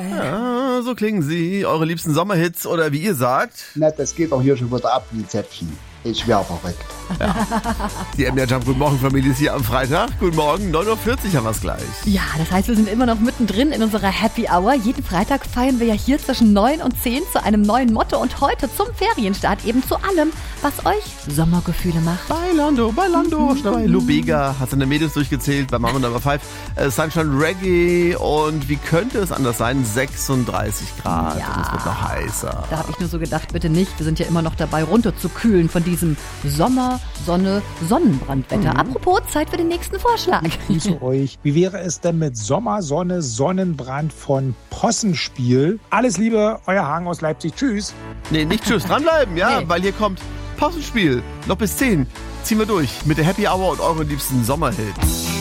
Ja, so klingen sie, eure liebsten Sommerhits oder wie ihr sagt. Na, das geht doch hier schon wieder ab wie Zäpfchen. Ich wär verrückt. Die MDR Jump Guten Morgen Familie ist hier am Freitag. Guten Morgen, 9.40 Uhr haben wir es gleich. Ja, das heißt, wir sind immer noch mittendrin in unserer Happy Hour. Jeden Freitag feiern wir ja hier zwischen 9 und 10 zu einem neuen Motto und heute zum Ferienstart eben zu allem, was euch Sommergefühle macht. Bei Lando. Schnell bei Lubega hat seine Mädels durchgezählt bei Mama Number 5. Sunshine Reggae und wie könnte es anders sein? 36 Grad Ja. und es wird noch heißer. Da habe ich nur so gedacht, bitte nicht. Wir sind ja immer noch dabei, runterzukühlen von diesem Sommer, Sonne, Sonnenbrandwetter. Apropos, Zeit für den nächsten Vorschlag. Grüße euch. Wie wäre es denn mit Sommer, Sonne, Sonnenbrand von Possenspiel? Alles Liebe, euer Hagen aus Leipzig. Tschüss. Nee, nicht tschüss, dranbleiben, ja, Nee. weil hier kommt Pausenspiel. Noch bis 10 ziehen wir durch mit der Happy Hour und euren liebsten Sommerhits.